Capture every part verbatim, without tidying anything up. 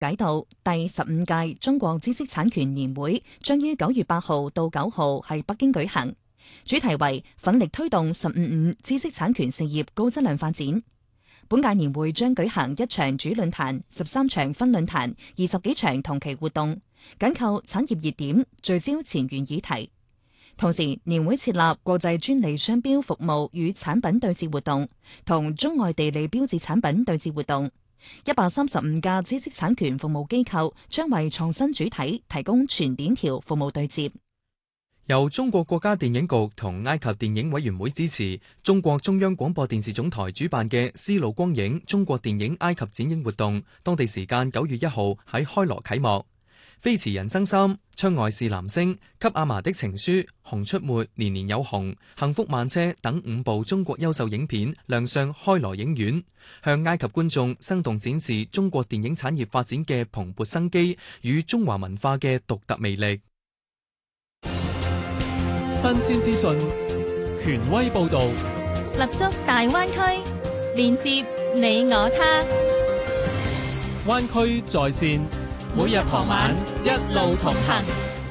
解讀第十五屆中國知識產權年會將於九月八號到九號喺北京舉行，主題為奮力推動十五五知識產權事業高質量發展。本屆年會將舉行一場主論壇、十三場分論壇、二十幾場同期活動，緊扣產業熱點，聚焦前沿議題。同時，年會設立國際專利商標服務與產品對接活動，同中外地理標誌產品對接活動。一百三十五家知識產權服務機構將為創新主體提供全鏈條服務對接。 由中國國家電影局同埃及電影委員會支持，中國中央廣播電視總台主辦嘅絲路光影中國電影埃及展映活動，當地時間九月一號喺開羅啟幕。飛馳人生三、窗外是男聲、給阿嫲的情書、熊出沒、年年有紅、幸福慢車等五部中國優秀影片亮相開羅影院，向埃及觀眾生動展示中國電影產業發展嘅蓬勃生機與中華文化嘅獨特魅力。 新鮮資訊，權威報導， 立足大灣區，連接你我他。 灣區在線，每日傍晚一路同行。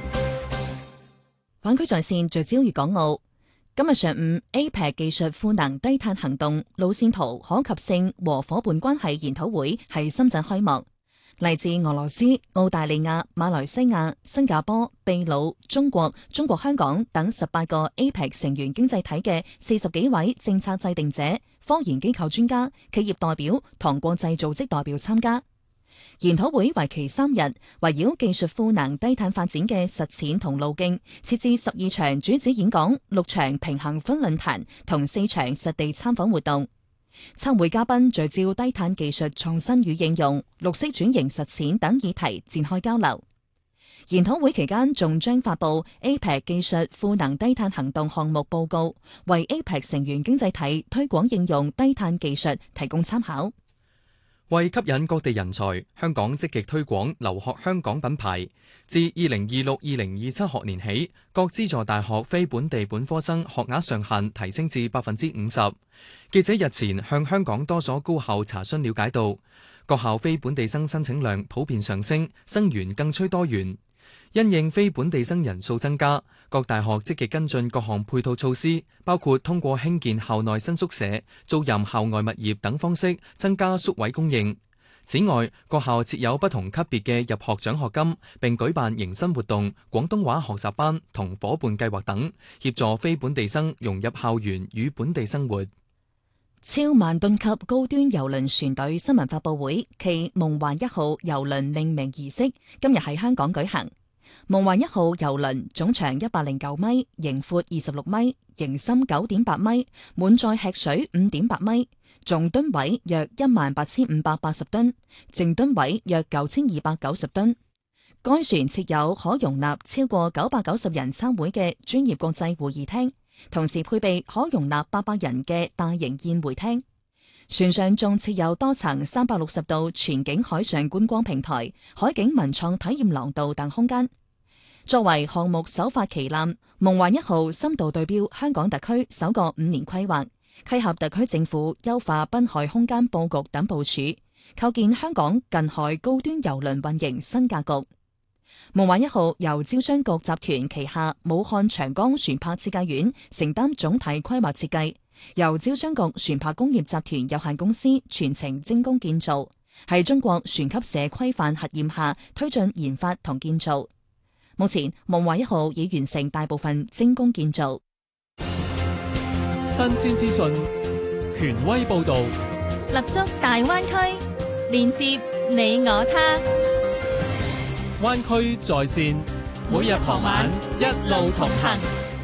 灣區在線聚焦粵港澳。今日上午 A P E C 技術賦能低碳行動路線圖可及性和夥伴關係研討會喺深圳開幕。嚟自俄羅斯、澳大利亞、馬來西亞、新加坡、秘魯、中國、中國香港等十八個 A P E C 成員經濟體嘅四十幾位政策制定者、科研機構專家、企業代表同國際組織代表參加。研討會為期三日，圍繞技術賦能低碳發展嘅實踐同路徑，設置十二場主旨演講、六場平衡分論壇同四場實地參訪活動。參會嘉賓聚焦低碳技術創新與應用、綠色轉型實踐等議題展開交流。研討會期間仲將發布 A P E C 技術賦能低碳行動項目報告，為 A P E C 成員經濟體推廣應用低碳技術提供參考。 為吸引各地人才，香港積極推廣留學香港品牌。自二零二六至二零二七學年起，各資助大學非本地本科生學額上限提升至百分之五十。記者日前向香港多所高校查詢了解到，各校非本地生申請量普遍上升，生源更趨多元。因應非本地生人數增加，各大學積極跟進各項配套措施，包括通過興建校內新宿舍、租賃校外物業等方式增加宿位供應。此外，各校設有不同級別嘅入學獎學金，並舉辦迎新活動、廣東話學習班同夥伴計劃等，協助非本地生融入校園與本地生活。 超萬噸級高端郵輪船隊新聞發佈會暨夢幻一號郵輪命名儀式今日喺香港舉行。夢幻一號郵輪總長一百零九米，型闊二十六米，型深九點八米，滿載吃水五點八米，總噸位約一萬八千五百八十噸，淨噸位約九千二百九十噸。該船設有可容納超過九百九十人參會嘅專業國際會議廳，同時配備可容納八百人嘅大型宴會廳。船上仲設有多層三百六十度全景海上觀光平台、海景文創體驗廊道等空間。作為項目首發旗艦，夢幻一號深度對標香港特區首個五年規劃，契合特區政府優化濱海空間佈局等部署，構建香港近海高端郵輪運營新格局。夢幻一號由招商局集團旗下武漢長江船舶設計院承擔總體規劃設計，由招商局船舶工業集團有限公司全程精工建造，喺中國船級社規範核驗下推進研發同建造。目前夢幻一號已完成大部分精工建造。 新鮮資訊，權威報導， 立足大灣區，連接你我他。 灣區在線，每日傍晚一路同行。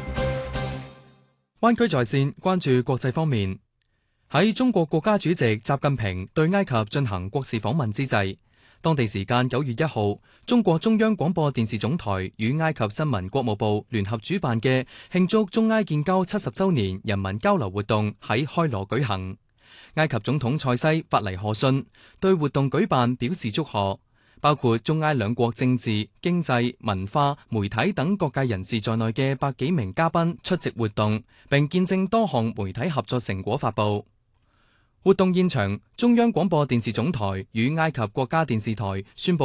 灣區在線關注國際方面，喺中國國家主席習近平對埃及進行國事訪問之際，當地時間九月一號，中國中央廣播電視總台與埃及新聞國務部聯合主辦嘅慶祝中埃建交七十週年人民交流活動喺開羅舉行。埃及總統塞西發嚟賀信，對活動舉辦表示祝賀，包括中埃兩國政治、經濟、文化、媒體等各界人士在內嘅百幾名嘉賓出席活動，並見證多項媒體合作成果發佈。 活動現場，中央廣播電視總台與埃及國家電視台宣布